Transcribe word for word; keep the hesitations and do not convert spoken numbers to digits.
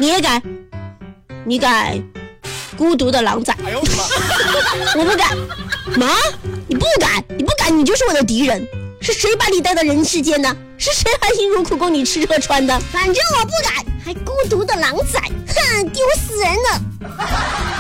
你也敢？你敢？孤独的狼崽。哎呦我不敢。妈，你不敢，你不敢，你就是我的敌人。是谁把你带到人世间的？是谁含辛茹苦供你吃喝穿的？反正我不敢，还孤独的狼崽，哼，丢死人了。